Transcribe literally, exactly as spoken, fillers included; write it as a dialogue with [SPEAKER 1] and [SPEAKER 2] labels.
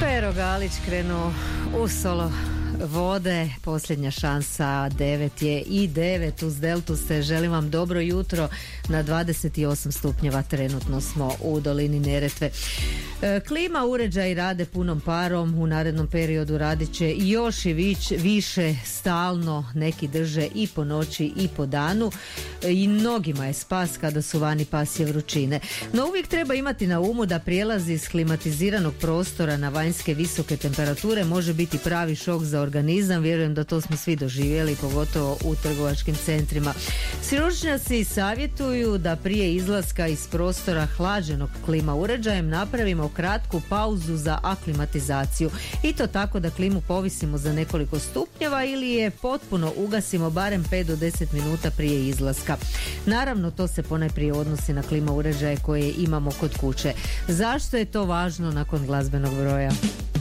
[SPEAKER 1] Pero Galić krenuo u solo vode, posljednja šansa, devet je i devet uz Deltu ste. Želim vam dobro jutro. Na dvadeset osam stupnjeva trenutno smo u dolini Neretve. E, klima uređaji rade punom parom, u narednom periodu radit će još i vić, više stalno, neki drže i po noći i po danu e, i mnogima je spas kada su vani pasje vrućine. No uvijek treba imati na umu da prijelaz iz klimatiziranog prostora na vanjske visoke temperature može biti pravi šok za organizam. Vjerujem da to smo svi doživjeli, pogotovo u trgovačkim centrima. Stručnjaci savjetuju da prije izlaska iz prostora hlađenog klima uređajem napravimo kratku pauzu za aklimatizaciju i to tako da klimu povisimo za nekoliko stupnjeva ili je potpuno ugasimo barem pet do deset minuta prije izlaska. Naravno, to se ponajprije odnosi na klima uređaje koje imamo kod kuće. Zašto je to važno nakon glazbenog broja?